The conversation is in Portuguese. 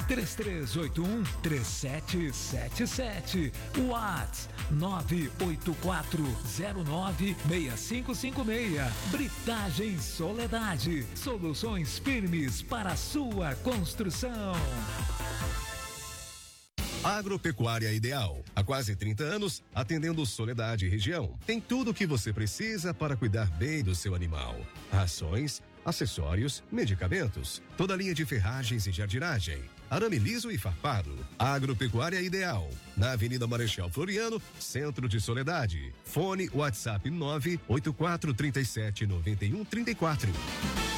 3381-3777. WhatsApp 984096556. Britagem Soledade. Soluções firmes para a sua construção. Agropecuária Ideal. Há quase 30 anos, atendendo Soledade e região. Tem tudo o que você precisa para cuidar bem do seu animal. Rações, acessórios, medicamentos, toda a linha de ferragens e jardinagem, arame liso e farpado. Agropecuária Ideal, na Avenida Marechal Floriano, centro de Soledade. Fone WhatsApp 984379134.